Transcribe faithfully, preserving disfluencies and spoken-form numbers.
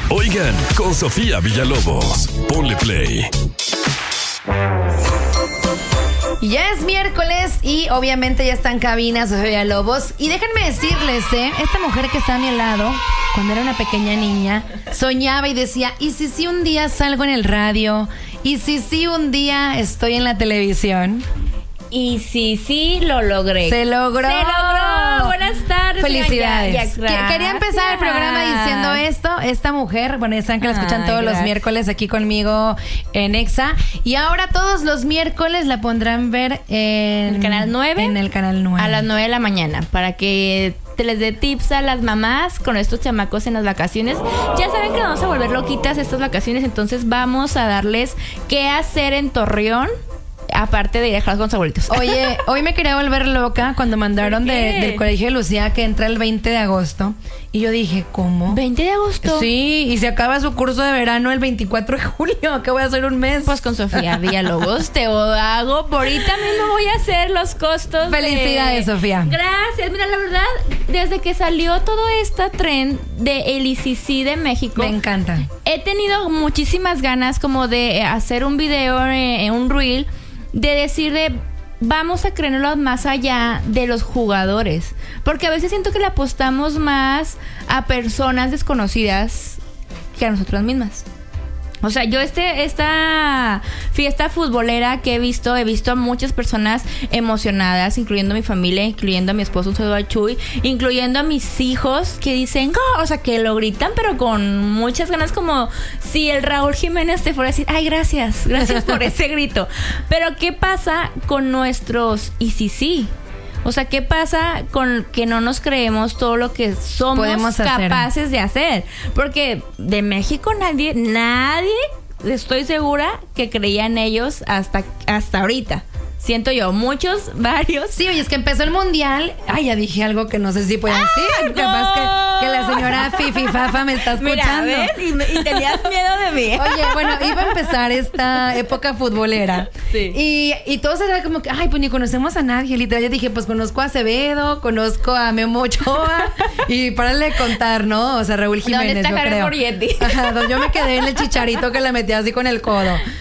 Oigan, con Sofía Villalobos. Ponle play. Ya es miércoles y obviamente ya está en cabina Sofía Villalobos. Y déjenme decirles, ¿eh? Esta mujer que está a mi lado, cuando era una pequeña niña, soñaba y decía, ¿y si sí un día salgo en el radio? ¿Y si sí un día estoy en la televisión? Y sí, sí, lo logré. Se logró. Se logró. Buenas tardes. Felicidades. Ya, ya, que, quería empezar el programa diciendo esto. Esta mujer, bueno, ya saben que la escuchan Ay, todos gracias. los miércoles aquí conmigo en Exa. Y ahora todos los miércoles la pondrán ver en el canal nueve. En el canal nueve. A las nueve de la mañana. Para que te les dé tips a las mamás con estos chamacos en las vacaciones. Ya saben que vamos a volver loquitas estas vacaciones. Entonces vamos a darles qué hacer en Torreón. Aparte de ir a dejar con los abuelitos. Oye, hoy me quería volver loca cuando mandaron de, del colegio de Lucía que entra el veinte de agosto. Y yo dije, ¿cómo? ¿veinte de agosto? Sí, y se acaba su curso de verano el veinticuatro de julio. ¿Qué voy a hacer un mes? Pues con Sofía Villalobos te hago. Por ahorita mismo voy a hacer los costos. Felicidades, de... Sofía. Gracias. Mira, la verdad, desde que salió todo este tren de el I C C de México. Me encanta. He tenido muchísimas ganas como de hacer un video, en un reel, de decir de vamos a creernos más allá de los jugadores, porque a veces siento que le apostamos más a personas desconocidas que a nosotras mismas. O sea, yo este esta fiesta futbolera que he visto, he visto a muchas personas emocionadas, incluyendo a mi familia, incluyendo a mi esposo, un saludo a Chuy, incluyendo a mis hijos que dicen, oh, o sea, que lo gritan, pero con muchas ganas, como si el Raúl Jiménez te fuera a decir, ay, gracias, gracias por ese grito. Pero, ¿qué pasa con nuestros y sí, sí? O sea, ¿qué pasa con que no nos creemos todo lo que somos Podemos capaces hacer. de hacer? Porque de México nadie, nadie, estoy segura que creía en ellos hasta, hasta ahorita. Siento yo, muchos, varios. Sí, oye, es que empezó el mundial. Ay, ya dije algo que no sé si puedo decir. ¡Ah, capaz que, que la señora Fifi Fafa me está escuchando. Mira, a ver, y, y tenías miedo de mí. Oye, bueno, iba a empezar esta época futbolera. Sí. Y, y todos era como que, ay, pues ni conocemos a nadie. Literal, yo dije, pues conozco a Acevedo, conozco a Memo Ochoa. Y párale de contar, ¿no? O sea, Raúl Jiménez, ¿Dónde está yo Jared creo. Borghetti? Ajá, yo me quedé en el chicharito que le metí así con el codo.